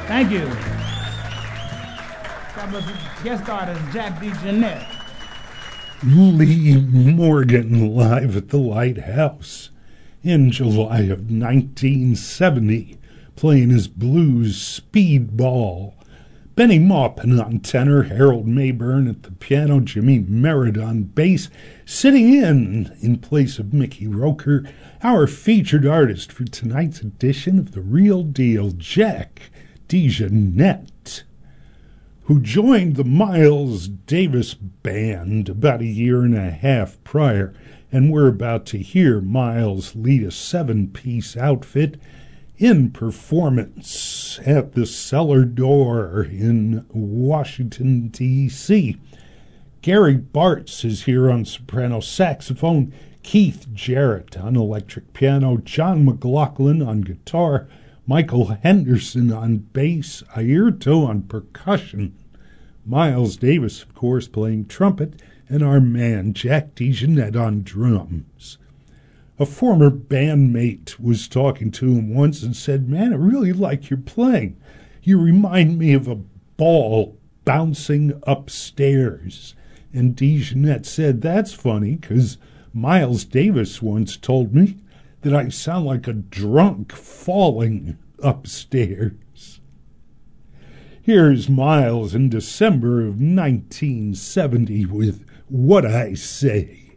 Thank you. That was guest artist Jack DeJohnette. Lee Morgan live at the Lighthouse in July of 1970, playing his blues speedball. Benny Maupin on tenor, Harold Mayburn at the piano, Jimmy Merritt on bass, sitting in place of Mickey Roker, our featured artist for tonight's edition of The Real Deal, Jack DeJohnette, who joined the Miles Davis Band about a year and a half prior, and we're about to hear Miles lead a 7-piece outfit in performance at the Cellar Door in Washington, D.C. Gary Bartz is here on soprano saxophone, Keith Jarrett on electric piano, John McLaughlin on guitar, Michael Henderson on bass, Airto on percussion, Miles Davis, of course, playing trumpet, and our man Jack DeJohnette on drums. A former bandmate was talking to him once and said, "Man, I really like your playing. You remind me of a ball bouncing upstairs." And DeJohnette said, "That's funny, because Miles Davis once told me that I sound like a drunk falling upstairs." Here's Miles in December of 1970 with What I Say.